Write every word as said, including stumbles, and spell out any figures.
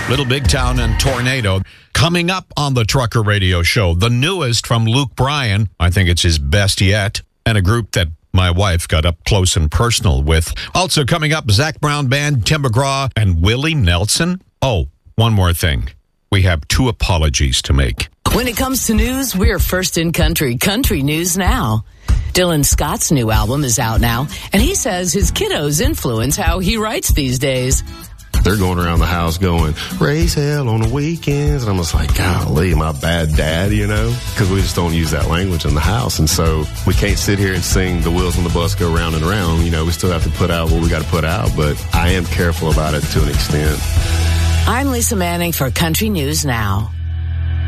Little Big Town and Tornado. Coming up on the Trucker Radio Show, the newest from Luke Bryan. I think it's his best yet. And a group that my wife got up close and personal with. Also coming up, Zac Brown Band, Tim McGraw, and Willie Nelson. Oh, one more thing. We have two apologies to make. When it comes to news, we're first in country. Country News Now. Dylan Scott's new album is out now, and he says his kiddos influence how he writes these days. They're going around the house going, raise hell on the weekends. And I'm just like, golly, am I a bad dad, you know? Because we just don't use that language in the house. And so we can't sit here and sing the wheels on the bus go round and round. You know, we still have to put out what we got to put out. But I am careful about it to an extent. I'm Lisa Manning for Country News Now.